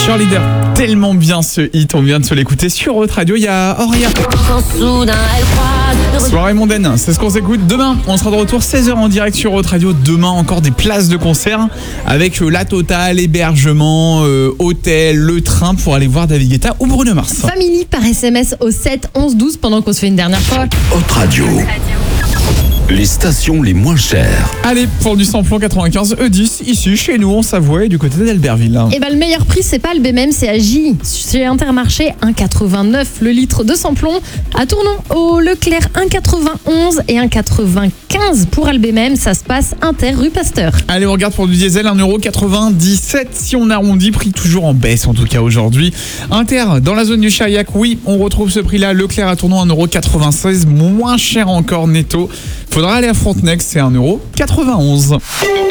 Cheerleader, tellement bien ce hit, on vient de se l'écouter sur Haute Radio, il y a Auria. Soirée mondaine, c'est ce qu'on s'écoute demain. On sera de retour 16h en direct sur Haute Radio. Demain, encore des places de concert avec la totale, hébergement, hôtel, le train pour aller voir David Guetta ou Bruno Mars. Family par SMS au 7 11 12 pendant qu'on se fait une dernière fois. Haute Radio. Les stations les moins chères. Allez, pour du samplon 95 E10, ici, chez nous, en Savoie, du côté d'Albertville. Et le meilleur prix, c'est pas le BMM, c'est à J. Chez Intermarché, 1,89 le litre de samplon. À Tournon, au Leclerc, 1,91 et 1,95 pour Albemem. Ça se passe Inter, rue Pasteur. Allez, on regarde pour du diesel, 1,97 € si on arrondit. Prix toujours en baisse, en tout cas aujourd'hui. Inter, dans la zone du Chaillac, oui, on retrouve ce prix-là. Leclerc à Tournon, 1,96 €, moins cher encore netto. Faudra aller à Frontenac, c'est 1,91 €.